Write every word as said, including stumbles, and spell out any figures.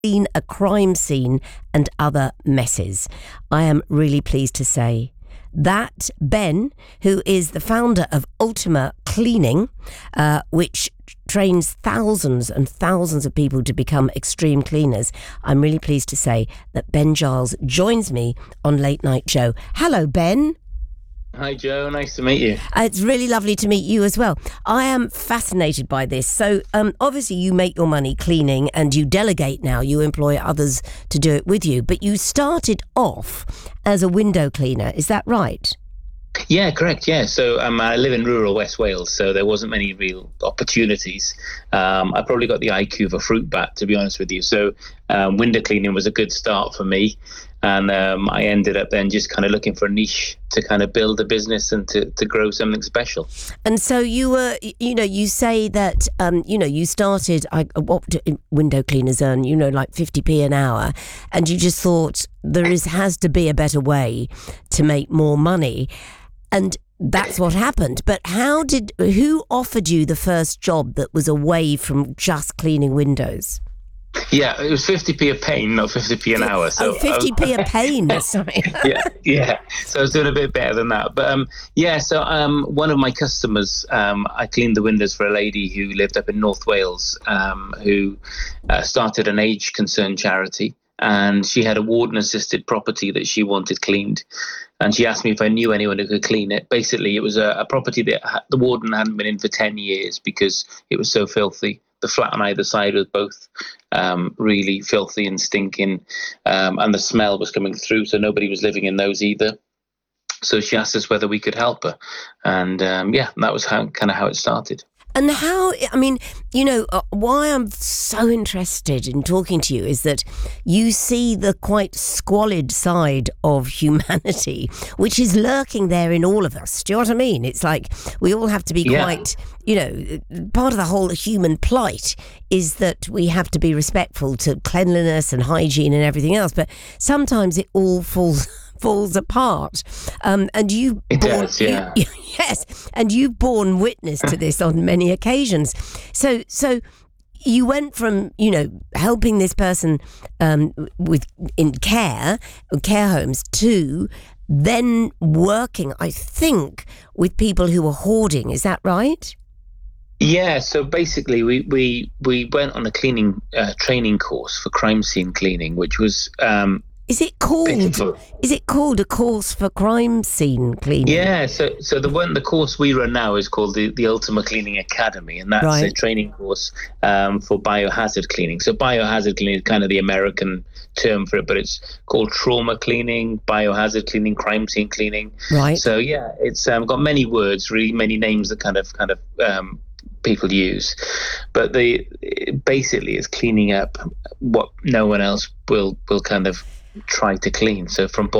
clean a crime scene and other messes. I am really pleased to say that Ben, who is the founder of Ultima Cleaning, uh, which trains thousands and thousands of people to become extreme cleaners, I'm really pleased to say that Ben Giles joins me on Late Night Joe. Hello, Ben. Hi, Joe. Nice to meet you. Uh, it's really lovely to meet you as well. I am fascinated by this. So um, obviously you make your money cleaning and you delegate now. You employ others to do it with you. But you started off as a window cleaner. Is that right? Yeah, correct. Yeah. So um, I live in rural West Wales, so there wasn't many real opportunities. Um, I probably got the I Q of a fruit bat, to be honest with you. So um, window cleaning was a good start for me. And um, I ended up then just kind of looking for a niche to kind of build a business and to, to grow something special. And so you were, you know, you say that, um, you know, you started, I, what do window cleaners earn, you know, like fifty p an hour. And you just thought there is has to be a better way to make more money. And that's what happened. But how did, who offered you the first job that was away from just cleaning windows? Yeah, it was fifty p a pane, not fifty p an hour. So oh, fifty p a pane. Sorry. yeah, yeah. So I was doing a bit better than that. But um, yeah, so um, one of my customers, um, I cleaned the windows for a lady who lived up in North Wales, um, who uh, started an age concern charity. And she had a warden-assisted property that she wanted cleaned. And she asked me if I knew anyone who could clean it. Basically, it was a, a property that ha- the warden hadn't been in for ten years because it was so filthy. The flat on either side was both um, really filthy and stinking, um, and the smell was coming through, so nobody was living in those either. So she asked us whether we could help her. And um, yeah, that was how kind of how it started. And how, I mean, you know, uh, why I'm so interested in talking to you is that you see the quite squalid side of humanity, which is lurking there in all of us. Do you know what I mean? It's like we all have to be Yeah. quite, you know, part of the whole human plight is that we have to be respectful to cleanliness and hygiene and everything else. But sometimes it all falls falls apart. Um, and you It borne, does, yeah. you, yes, and you've borne witness to this on many occasions. So, so you went from, you know, helping this person um, with in care, care homes, to then working, I think, with people who were hoarding. Is that right? Yeah, so basically we, we, we went on a cleaning uh, training course for crime scene cleaning, which was... Um, Is it called? Beautiful. Is it called a course for crime scene cleaning? Yeah, so so the one the course we run now is called the, the Ultima Cleaning Academy, and that's Right. a training course um, for biohazard cleaning. So biohazard cleaning is kind of the American term for it, but it's called trauma cleaning, biohazard cleaning, crime scene cleaning. Right. So yeah, it's um, got many words, really many names that kind of kind of um, people use, but the it basically is cleaning up what no one else will will kind of try to clean. So from